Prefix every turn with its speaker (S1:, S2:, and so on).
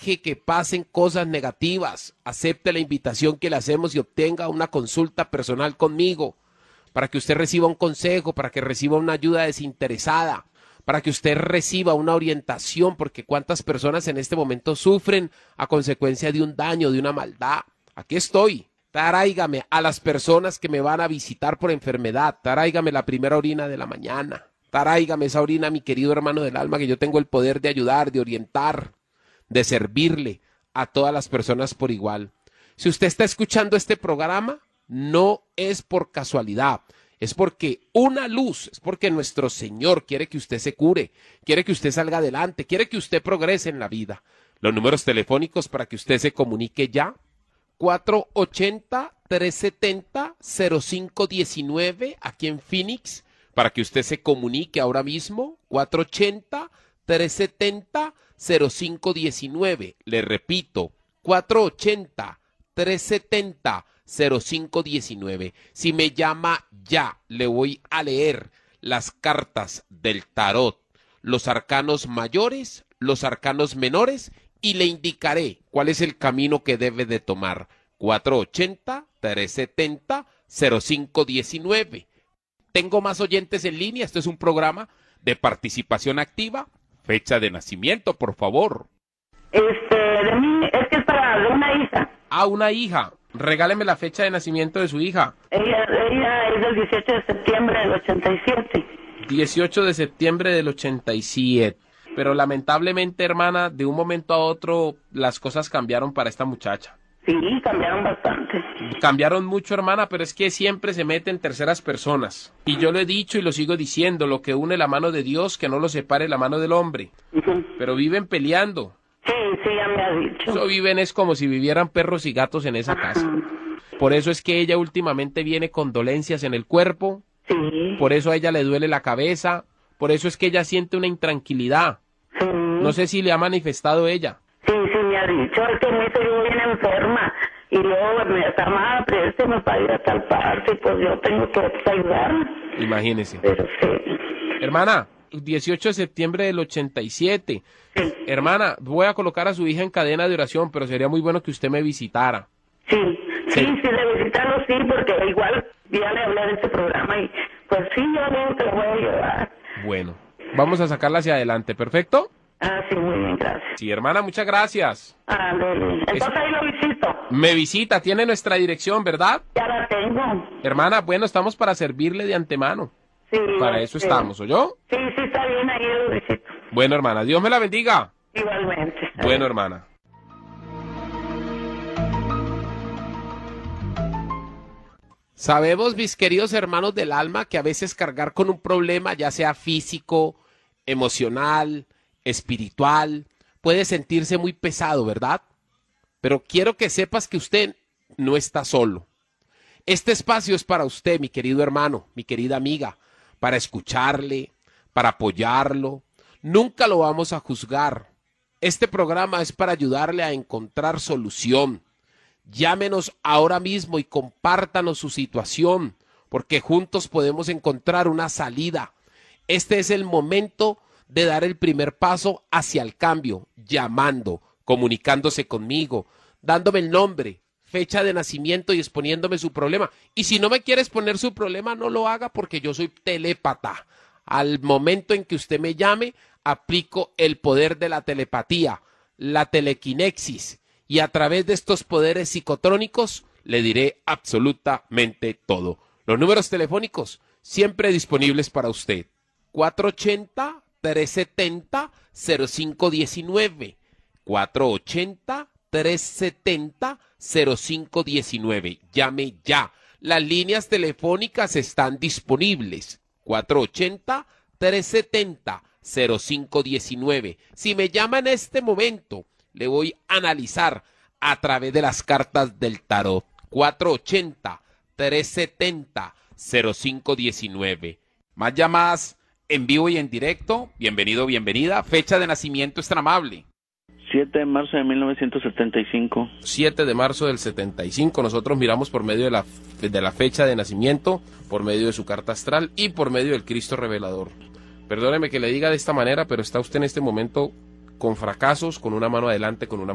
S1: deje que pasen cosas negativas. Acepte la invitación que le hacemos y obtenga una consulta personal conmigo para que usted reciba un consejo, para que reciba una ayuda desinteresada, para que usted reciba una orientación, porque cuántas personas en este momento sufren a consecuencia de un daño, de una maldad. Aquí estoy. Tráigame a las personas que me van a visitar por enfermedad. Tráigame la primera orina de la mañana. Tráigame esa orina, mi querido hermano del alma, que yo tengo el poder de ayudar, de orientar, de servirle a todas las personas por igual. Si usted está escuchando este programa, no es por casualidad, es porque una luz, es porque nuestro Señor quiere que usted se cure, quiere que usted salga adelante, quiere que usted progrese en la vida. Los números telefónicos para que usted se comunique ya: 480-370-0519 aquí en Phoenix, para que usted se comunique ahora mismo, 480-370-0519. Le repito, 480-370-0519. Si me llama ya, le voy a leer las cartas del tarot, los arcanos mayores, los arcanos menores, y le indicaré cuál es el camino que debe de tomar. 480-370-0519. Tengo más oyentes en línea. Esto es un programa de participación activa. Fecha de nacimiento, por favor.
S2: De mí, es que es para de una hija.
S1: Ah, una hija. Regáleme la fecha de nacimiento de su hija.
S2: Ella es del 18 de septiembre del 87.
S1: 18 de septiembre del 87. Pero lamentablemente, hermana, de un momento a otro las cosas cambiaron para esta muchacha.
S2: Sí, cambiaron bastante.
S1: Cambiaron mucho, hermana, pero es que siempre se mete en terceras personas. Y yo lo he dicho y lo sigo diciendo, lo que une la mano de Dios, que no lo separe la mano del hombre. Pero viven peleando.
S2: Sí, ya me ha dicho.
S1: Eso viven es como si vivieran perros y gatos en esa casa. Por eso es que ella últimamente viene con dolencias en el cuerpo.
S2: Sí.
S1: Por eso a ella le duele la cabeza. Por eso es que ella siente una intranquilidad.
S2: Sí.
S1: No sé si le ha manifestado ella.
S2: Sí, me ha dicho, es que me dice yo bien enferma, y luego me está mal, présteme para ir a tal parte, pues yo tengo que ayudarme.
S1: Imagínese.
S2: Pero sí.
S1: Hermana, 18 de septiembre del 87.
S2: Sí.
S1: Hermana, voy a colocar a su hija en cadena de oración, pero sería muy bueno que usted me visitara.
S2: Sí, de visitarlo sí, porque igual ya le hablé de este programa y pues sí, yo digo que lo voy a ayudar.
S1: Bueno, vamos a sacarla hacia adelante, ¿perfecto?
S2: Ah, sí, muy bien, gracias.
S1: Sí, hermana, muchas gracias.
S2: Ah, entonces ahí lo visito.
S1: Me visita, tiene nuestra dirección, ¿verdad?
S2: Ya la tengo.
S1: Hermana, bueno, estamos para servirle de antemano.
S2: Sí.
S1: Para eso estamos, ¿oyó?
S2: Sí, está bien, ahí lo visito.
S1: Bueno, hermana, Dios me la bendiga.
S2: Igualmente.
S1: Bueno, hermana. Sabemos, mis queridos hermanos del alma, que a veces cargar con un problema, ya sea físico, emocional, espiritual, puede sentirse muy pesado, ¿verdad? Pero quiero que sepas que usted no está solo. Este espacio es para usted, mi querido hermano, mi querida amiga, para escucharle, para apoyarlo. Nunca lo vamos a juzgar. Este programa es para ayudarle a encontrar solución. Llámenos ahora mismo y compártanos su situación, porque juntos podemos encontrar una salida. Este es el momento de dar el primer paso hacia el cambio, llamando, comunicándose conmigo, dándome el nombre, fecha de nacimiento y exponiéndome su problema. Y si no me quiere exponer su problema, no lo haga, porque yo soy telépata. Al momento en que usted me llame, aplico el poder de la telepatía, la telequinexis, y a través de estos poderes psicotrónicos le diré absolutamente todo. Los números telefónicos siempre disponibles para usted. 480-370-0519. 480-370-0519. Llame ya. Las líneas telefónicas están disponibles. 480-370-0519. Si me llama en este momento, le voy a analizar a través de las cartas del tarot. 480-370-0519. Más llamadas en vivo y en directo. Bienvenido, bienvenida. Fecha de nacimiento es tan amable.
S3: 7 de marzo de 1975.
S1: 7 de marzo del 75. Nosotros miramos por medio de la fecha de nacimiento, por medio de su carta astral y por medio del Cristo revelador. Perdóneme que le diga de esta manera, pero está usted en este momento con fracasos, con una mano adelante, con una